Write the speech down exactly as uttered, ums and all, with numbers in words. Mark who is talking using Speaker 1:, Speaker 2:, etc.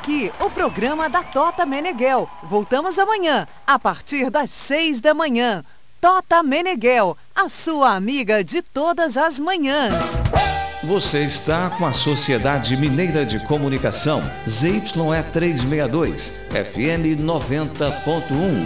Speaker 1: aqui o programa da Tota Meneghel. Voltamos amanhã, a partir das seis da manhã. Tota Meneghel, a sua amiga de todas as manhãs.
Speaker 2: Você está com a Sociedade Mineira de Comunicação, Z Y E trezentos e sessenta e dois, F M noventa ponto um.